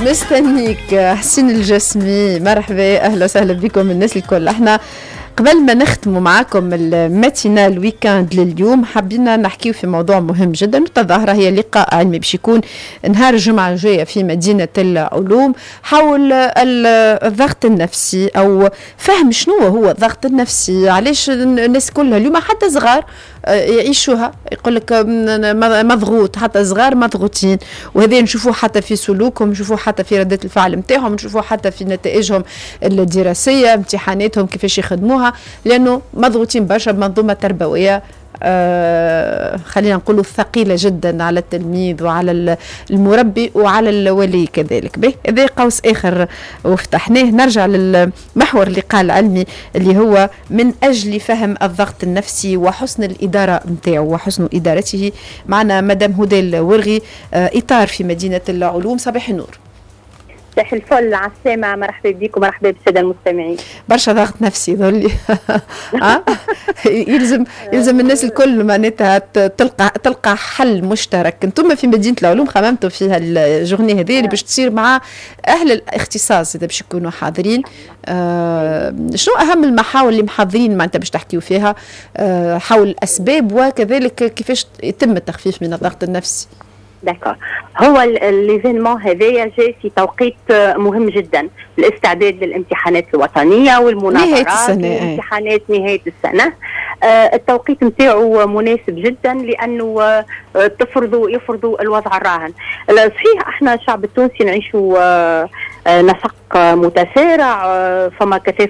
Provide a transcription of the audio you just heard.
مستنيك حسين الجسمي. مرحبا، اهلا وسهلا بكم الناس الكل. احنا قبل ما نختموا معاكم الماتينال ويكاند لليوم حابين نحكيو في موضوع مهم جدا. الظاهرة هي لقاء علمي باش يكون نهار الجمعة الجاية في مدينة العلوم حول الضغط النفسي أو فهم شنو هو الضغط النفسي، علاش الناس كلها اليوم حتى صغار يعيشوها، يقول لك مضغوط، حتى صغار مضغوطين، وهذا نشوفوه حتى في سلوكهم، نشوفوه حتى في ردة الفعل نتاعهم، نشوفوه حتى في نتائجهم الدراسية، امتحاناتهم كيفاش يخدموها، لأنه مضغوطين برشا بمنظومة تربوية خلينا نقولوا ثقيلة جدا على التلميذ وعلى المربي وعلى الولي كذلك. به هذا قوس آخر وفتحناه. نرجع للمحور اللقاء العلمي اللي هو من أجل فهم الضغط النفسي وحسن الإدارة متاعه وحسن إدارته. معنا مدام هدى الورغي، إطار في مدينة العلوم. صباح النور. صباح الفل على السامع، مرحبا بكم ومرحبا بالساده المستمعين. برشا ضغط نفسي ذولي يلزم الناس الكل معناتها تلقى حل مشترك. انتم في مدينه العلوم خممتوا فيها الجورني هذه اللي باش تصير مع اهل الاختصاص اذا باش يكونوا حاضرين. شنو اهم المحاور اللي محاضرين معناتها باش تحكيوا فيها حول الاسباب وكذلك كيفاش يتم التخفيف من الضغط النفسي؟ داكور. هو ليفينمون هذايا جاي في توقيت مهم جدا، الاستعداد للامتحانات الوطنيه والمناظرات وامتحانات نهايه السنه. التوقيت نتاعو مناسب جدا لانه يفرضوا الوضع الراهن. صحيح احنا الشعب التونسي نعيشوا نسق متسارع، فما كثافه